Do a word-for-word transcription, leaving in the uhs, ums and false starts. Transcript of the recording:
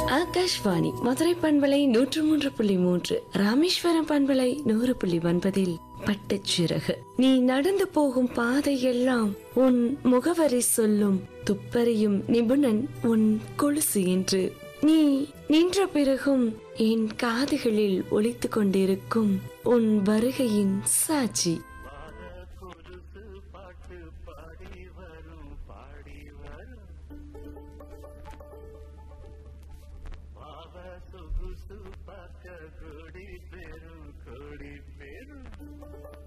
ஆகாஷ்வாணி மதுரை பண்பலை நூற்று மூன்று புள்ளி மூன்று, ராமேஸ்வரம் பண்பலை நூறு புள்ளி ஒன்பதில் பட்டுச்சிறகு. நீ நடந்து போகும் பாதையெல்லாம் உன் முகவரி சொல்லும், துப்பறியும் நிபுணன் உன் கொலுசு என்று. நீ நின்ற பிறகும் என் காதுகளில் ஒலித்துக் கொண்டிருக்கும் உன் வருகையின் சாட்சி.